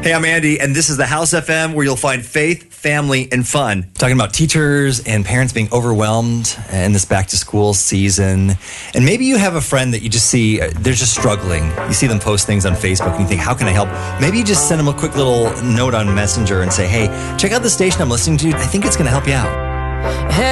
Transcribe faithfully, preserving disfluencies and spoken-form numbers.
Hey, I'm Andy, and this is the House F M, where you'll find faith, family, and fun. Talking about teachers and parents being overwhelmed in this back-to-school season. And maybe you have a friend that you just see, uh, they're just struggling. You see them post things on Facebook, and you think, how can I help? Maybe you just send them a quick little note on Messenger and say, hey, check out the station I'm listening to. I think it's going to help you out.